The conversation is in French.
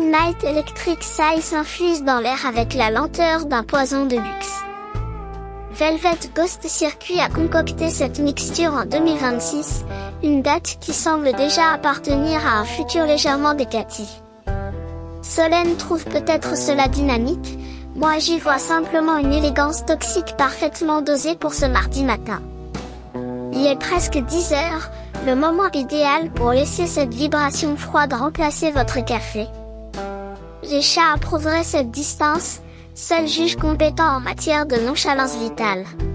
Midnight Electric Sigh s'infuse dans l'air avec la lenteur d'un poison de luxe. Velvet Ghost Circuit a concocté cette mixture en 2026, une date qui semble déjà appartenir à un futur légèrement décati. Solène trouve peut-être cela dynamique, moi j'y vois simplement une élégance toxique parfaitement dosée pour ce mardi matin. Il est presque 10 heures, le moment idéal pour laisser cette vibration froide remplacer votre café. Les chats approuveraient cette distance, seul juge compétent en matière de nonchalance vitale.